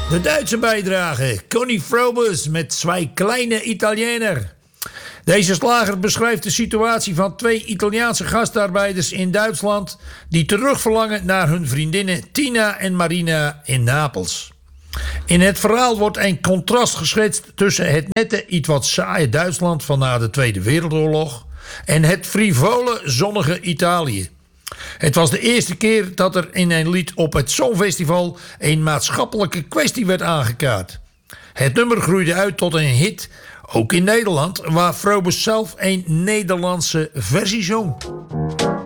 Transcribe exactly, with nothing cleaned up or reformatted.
De Duitse bijdrage, Connie Frobus met Zwei kleine Italiener. Deze slager beschrijft de situatie van twee Italiaanse gastarbeiders in Duitsland die terugverlangen naar hun vriendinnen Tina en Marina in Napels. In het verhaal wordt een contrast geschetst tussen het nette, iets wat saaie Duitsland van na de Tweede Wereldoorlog en het frivole, zonnige Italië. Het was de eerste keer dat er in een lied op het Songfestival een maatschappelijke kwestie werd aangekaart. Het nummer groeide uit tot een hit, ook in Nederland, waar Frobus zelf een Nederlandse versie zong.